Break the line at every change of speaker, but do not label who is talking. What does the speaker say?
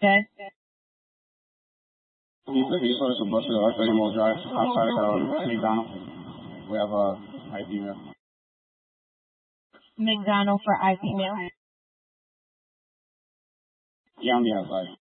Okay.
You said you told us a bus or 30-mile drive outside McDonald's. We have a IP meal.
McDonald's for IP meal.
Yeah, on the outside.